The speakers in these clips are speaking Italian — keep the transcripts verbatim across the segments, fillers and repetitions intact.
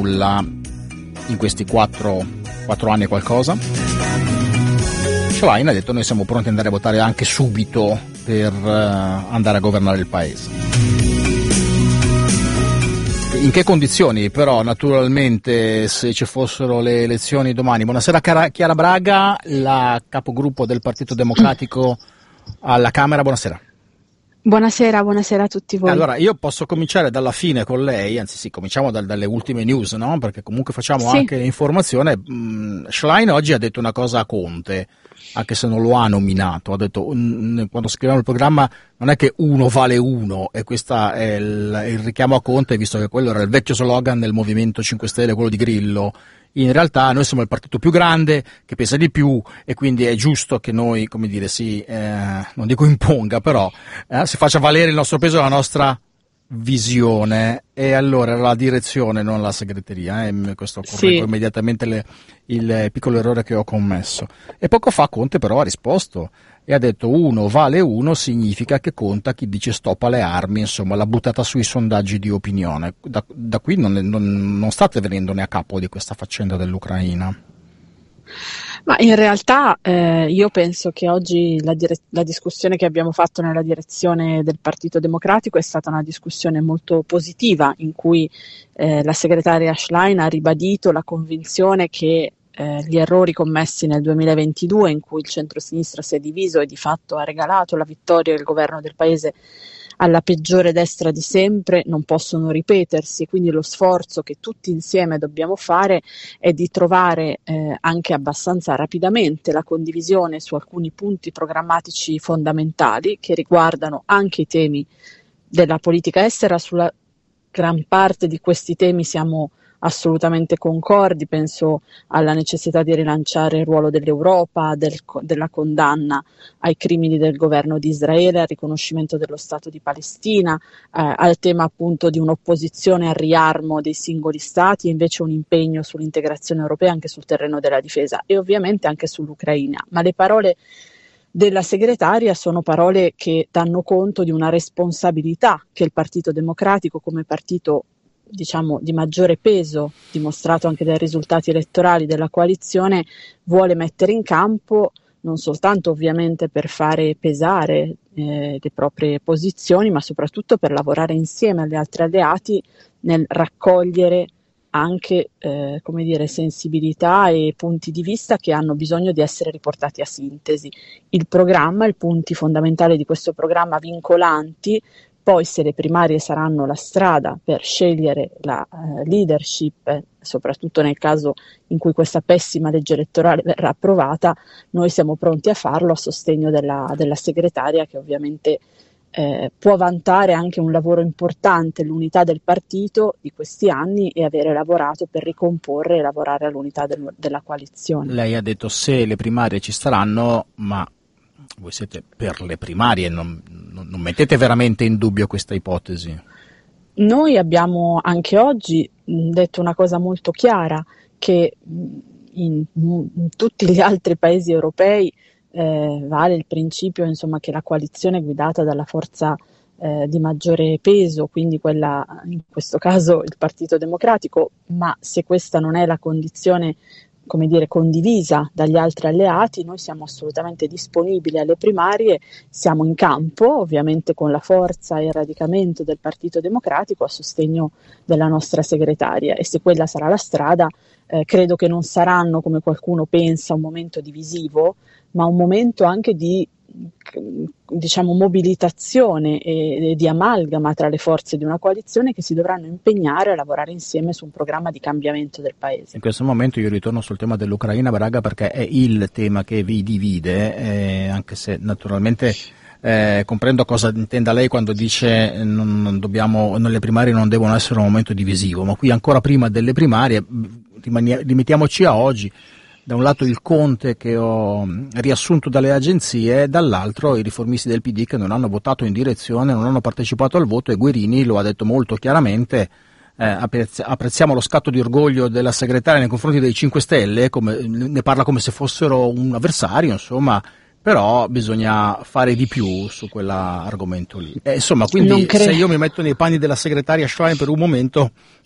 nulla in questi quattro, quattro anni e qualcosa. Schlein ha detto: noi siamo pronti ad andare a votare anche subito per uh, andare a governare il paese. In che condizioni? Però naturalmente, se ci fossero le elezioni domani. Buonasera Chiara Braga, la capogruppo del Partito Democratico alla Camera, buonasera. Buonasera, buonasera a tutti voi. Allora, io posso cominciare dalla fine con lei, anzi sì, cominciamo dal, dalle ultime news, no? Perché comunque facciamo sì. anche informazione. Mm, Schlein oggi ha detto una cosa a Conte, anche se non lo ha nominato, ha detto, mm, quando scriviamo il programma, non è che uno vale uno, e questo è il, il richiamo a Conte, visto che quello era il vecchio slogan del Movimento cinque Stelle, quello di Grillo. In realtà noi siamo il partito più grande, che pesa di più, e quindi è giusto che noi, come dire, si, eh, non dico imponga, però eh, si faccia valere il nostro peso e la nostra visione. E allora la direzione, non la segreteria, eh, questo correggo sì. immediatamente le, il piccolo errore che ho commesso. E poco fa Conte però ha risposto e ha detto: uno vale uno significa che conta chi dice stop alle armi, insomma l'ha buttata sui sondaggi di opinione. Da, da qui non, non, non state venendone a capo di questa faccenda dell'Ucraina. Ma in realtà eh, io penso che oggi la, dire- la discussione che abbiamo fatto nella direzione del Partito Democratico è stata una discussione molto positiva, in cui eh, la segretaria Schlein ha ribadito la convinzione che eh, gli errori commessi nel duemilaventidue, in cui il centrosinistra si è diviso e di fatto ha regalato la vittoria e il governo del paese alla peggiore destra di sempre, non possono ripetersi. Quindi lo sforzo che tutti insieme dobbiamo fare è di trovare eh, anche abbastanza rapidamente la condivisione su alcuni punti programmatici fondamentali che riguardano anche i temi della politica estera. Sulla gran parte di questi temi siamo assolutamente concordi, penso alla necessità di rilanciare il ruolo dell'Europa, del, della condanna ai crimini del governo di Israele, al riconoscimento dello Stato di Palestina, eh, al tema appunto di un'opposizione al riarmo dei singoli stati e invece un impegno sull'integrazione europea anche sul terreno della difesa e ovviamente anche sull'Ucraina. Ma le parole della segretaria sono parole che danno conto di una responsabilità che il Partito Democratico, come partito diciamo di maggiore peso, dimostrato anche dai risultati elettorali della coalizione, vuole mettere in campo, non soltanto ovviamente per fare pesare eh, le proprie posizioni, ma soprattutto per lavorare insieme agli altri alleati nel raccogliere anche eh, come dire, sensibilità e punti di vista che hanno bisogno di essere riportati a sintesi. Il programma, i punti fondamentali di questo programma vincolanti. Poi se le primarie saranno la strada per scegliere la uh, leadership, eh, soprattutto nel caso in cui questa pessima legge elettorale verrà approvata, noi siamo pronti a farlo a sostegno della, della segretaria, che ovviamente eh, può vantare anche un lavoro importante, l'unità del partito di questi anni e avere lavorato per ricomporre e lavorare all'unità del, della coalizione. Lei ha detto se le primarie ci saranno, ma voi siete per le primarie, non, non, non mettete veramente in dubbio questa ipotesi? Noi abbiamo anche oggi detto una cosa molto chiara, che in, in tutti gli altri paesi europei eh, vale il principio, insomma, che la coalizione è guidata dalla forza eh, di maggiore peso, quindi quella, in questo caso il Partito Democratico, ma se questa non è la condizione, come dire, condivisa dagli altri alleati, noi siamo assolutamente disponibili alle primarie, siamo in campo ovviamente con la forza e il radicamento del Partito Democratico a sostegno della nostra segretaria, e se quella sarà la strada eh, credo che non saranno, come qualcuno pensa, un momento divisivo, ma un momento anche di diciamo mobilitazione e, e di amalgama tra le forze di una coalizione che si dovranno impegnare a lavorare insieme su un programma di cambiamento del paese. In questo momento io ritorno sul tema dell'Ucraina, Braga, perché è il tema che vi divide, eh, anche se naturalmente eh, comprendo cosa intenda lei quando dice non, non dobbiamo, non, le primarie non devono essere un momento divisivo, ma qui ancora prima delle primarie, limitiamoci a oggi. Da un lato il Conte che ho riassunto dalle agenzie, dall'altro i riformisti del P D che non hanno votato in direzione, non hanno partecipato al voto, e Guerini lo ha detto molto chiaramente, eh, apprezziamo lo scatto di orgoglio della segretaria nei confronti dei cinque Stelle, come, ne parla come se fossero un avversario, insomma, però bisogna fare di più su quell'argomento lì. Eh, insomma, quindi cre- se io mi metto nei panni della segretaria Schlein per un momento,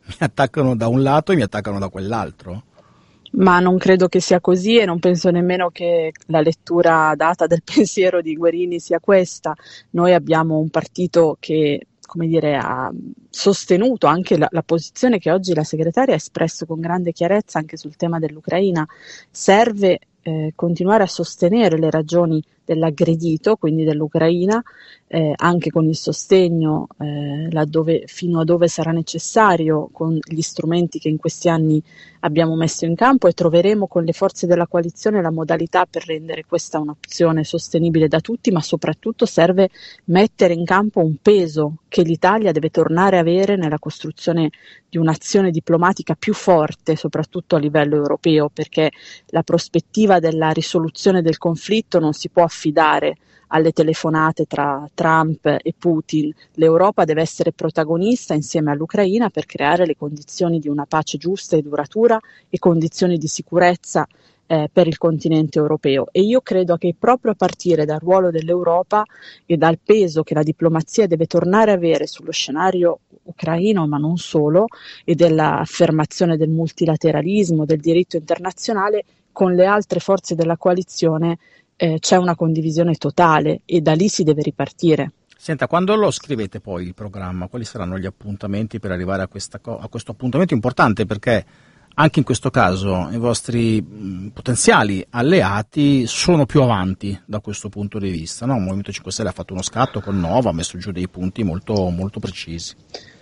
Mi attaccano da un lato e mi attaccano da quell'altro. Ma non credo che sia così e non penso nemmeno che la lettura data del pensiero di Guerini sia questa. Noi abbiamo un partito che, come dire, ha sostenuto anche la, la posizione che oggi la segretaria ha espresso con grande chiarezza anche sul tema dell'Ucraina. Serve eh, continuare a sostenere le ragioni dell'aggredito, quindi dell'Ucraina, eh, anche con il sostegno eh, laddove, fino a dove sarà necessario, con gli strumenti che in questi anni abbiamo messo in campo, e troveremo con le forze della coalizione la modalità per rendere questa un'opzione sostenibile da tutti, ma soprattutto serve mettere in campo un peso che l'Italia deve tornare a avere nella costruzione di un'azione diplomatica più forte, soprattutto a livello europeo, perché la prospettiva della risoluzione del conflitto non si può affidare alle telefonate tra Trump e Putin. L'Europa deve essere protagonista insieme all'Ucraina per creare le condizioni di una pace giusta e duratura e condizioni di sicurezza eh, per il continente europeo. E io credo che proprio a partire dal ruolo dell'Europa e dal peso che la diplomazia deve tornare a avere sullo scenario ucraino, ma non solo, e dell'affermazione del multilateralismo, del diritto internazionale, con le altre forze della coalizione Eh, c'è una condivisione totale e da lì si deve ripartire. Senta, quando lo scrivete poi il programma, quali saranno gli appuntamenti per arrivare a, questa co- a questo appuntamento importante? Perché anche in questo caso i vostri mh, potenziali alleati sono più avanti da questo punto di vista, no? Il Movimento cinque Stelle ha fatto uno scatto con Nova, ha messo giù dei punti molto, molto precisi.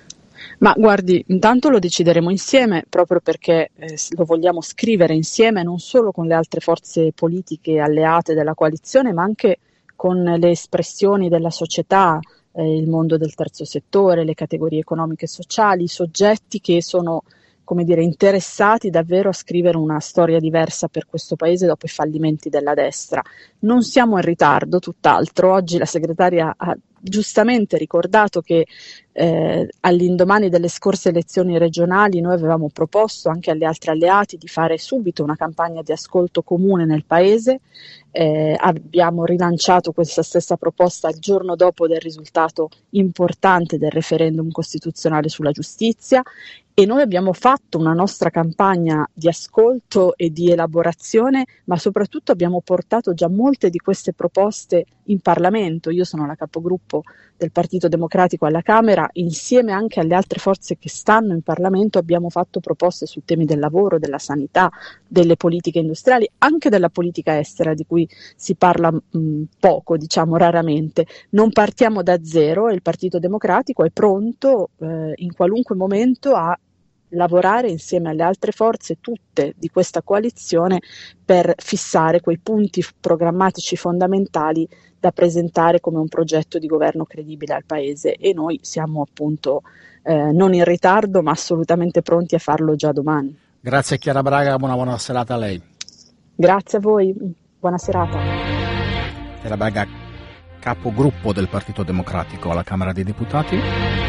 Ma guardi, intanto lo decideremo insieme, proprio perché eh, lo vogliamo scrivere insieme, non solo con le altre forze politiche alleate della coalizione, ma anche con le espressioni della società, eh, il mondo del terzo settore, le categorie economiche e sociali, i soggetti che sono, come dire, interessati davvero a scrivere una storia diversa per questo Paese dopo i fallimenti della destra. Non siamo in ritardo, tutt'altro. Oggi la segretaria ha giustamente ricordato che eh, all'indomani delle scorse elezioni regionali noi avevamo proposto anche agli altri alleati di fare subito una campagna di ascolto comune nel Paese. Eh, abbiamo rilanciato questa stessa proposta il giorno dopo del risultato importante del referendum costituzionale sulla giustizia, e noi abbiamo fatto una nostra campagna di ascolto e di elaborazione, ma soprattutto abbiamo portato già molte di queste proposte in Parlamento. Io sono la capogruppo del Partito Democratico alla Camera, insieme anche alle altre forze che stanno in Parlamento abbiamo fatto proposte su temi del lavoro, della sanità, delle politiche industriali, anche della politica estera, di cui si parla mh, poco, diciamo raramente. Non partiamo da zero e il Partito Democratico è pronto eh, in qualunque momento a lavorare insieme alle altre forze, tutte di questa coalizione, per fissare quei punti programmatici fondamentali da presentare come un progetto di governo credibile al Paese, e noi siamo appunto eh, non in ritardo ma assolutamente pronti a farlo già domani. Grazie Chiara Braga, buona, buona serata a lei. Grazie a voi, buona serata. Chiara Braga, capogruppo del Partito Democratico alla Camera dei Deputati.